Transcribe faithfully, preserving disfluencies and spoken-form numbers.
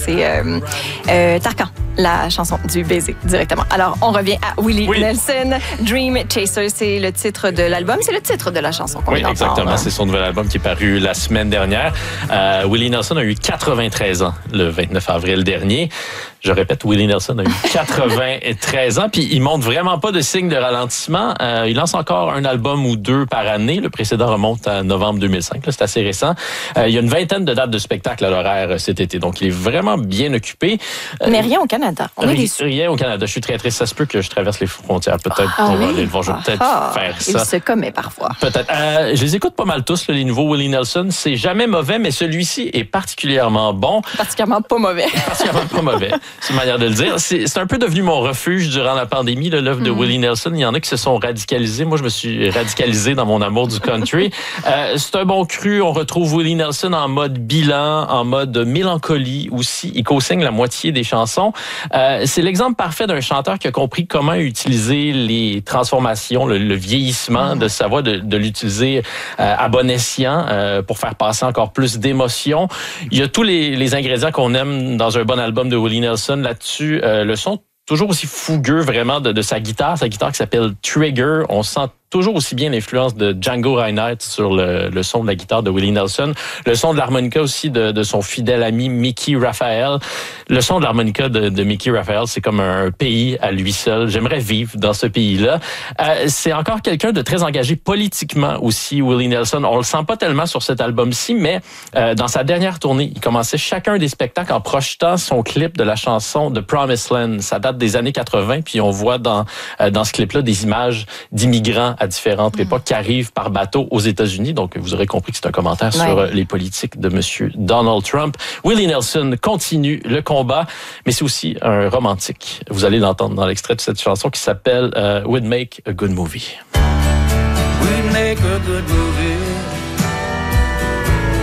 c'est euh, euh, Tarkan, la chanson du baiser directement. Alors, on revient à Willie oui. Nelson. Dream Chaser, c'est le titre de l'album, c'est le titre de la chanson qu'on Oui, vient d'entendre. exactement. C'est son nouvel album qui est paru la semaine dernière. Euh, Willie Nelson a eu quatre-vingt-treize ans le vingt-neuf avril dernier. Je répète, Willie Nelson a eu quatre-vingt-treize ans, puis il montre vraiment pas de signe de ralentissement. Euh, il lance encore un album ou deux par année. Le précédent remonte à novembre deux mille cinq. Là, c'est assez récent. Euh, il y a une vingtaine de dates de spectacles à l'horaire cet été, donc il est vraiment bien occupé. Euh, Mais rien au Canada. On est déçus. Rien au Canada. Je suis très triste. Ça se peut que je traverse les frontières. Peut-être ah, on oui? va aller le voir. Je vais peut-être ah, faire ça. Il se commet parfois. Peut-être. Euh, je les écoute pas mal tous, là, les nouveaux Willie Nelson. C'est jamais mauvais, mais celui-ci est particulièrement bon. Particulièrement pas mauvais. Particulièrement pas mauvais. C'est une manière de le dire. C'est, c'est un peu devenu mon refuge durant la pandémie, là, l'œuvre mm. de Willie Nelson. Il y en a qui se sont radicalisés. Moi, je me suis radicalisé dans mon amour du country. euh, c'est un bon cru. On retrouve Willie Nelson en mode bilan, en mode mélancolie aussi. Il co-signe la moitié des chansons. Euh, c'est l'exemple parfait d'un chanteur qui a compris comment utiliser les transformations, le, le vieillissement mm. de sa voix, de, de l'utiliser euh, à bon escient euh, pour faire passer encore plus d'émotions. Il y a tous les, les ingrédients qu'on aime dans un bon album de Willie Nelson là-dessus. Euh, le son toujours aussi fougueux vraiment de, de sa guitare, sa guitare qui s'appelle Trigger. On sent toujours aussi bien l'influence de Django Reinhardt sur le, le son de la guitare de Willie Nelson. Le son de l'harmonica aussi de, de son fidèle ami Mickey Raphael. Le son de l'harmonica de, de Mickey Raphael, c'est comme un pays à lui seul. J'aimerais vivre dans ce pays-là. Euh, c'est encore quelqu'un de très engagé politiquement aussi, Willie Nelson. On le sent pas tellement sur cet album-ci, mais euh, dans sa dernière tournée, il commençait chacun des spectacles en projetant son clip de la chanson de Promised Land. Ça date des années quatre-vingts, puis on voit dans, euh, dans ce clip-là des images d'immigrants à différentes époques qui arrivent par bateau aux États-Unis. Donc, vous aurez compris que c'est un commentaire ouais. sur les politiques de Monsieur Donald Trump. Willie Nelson continue le combat, mais c'est aussi un romantique. Vous allez l'entendre dans l'extrait de cette chanson qui s'appelle uh, We'd Make a Good Movie. We'd make a good movie.